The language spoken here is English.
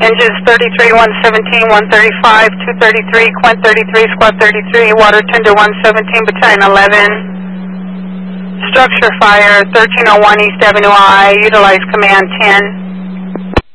Engines 33, 117, 135, 233, Quint 33, Squad 33, Water Tender 117, Battalion 11. Structure fire, 1301 East Avenue I, utilize Command 10.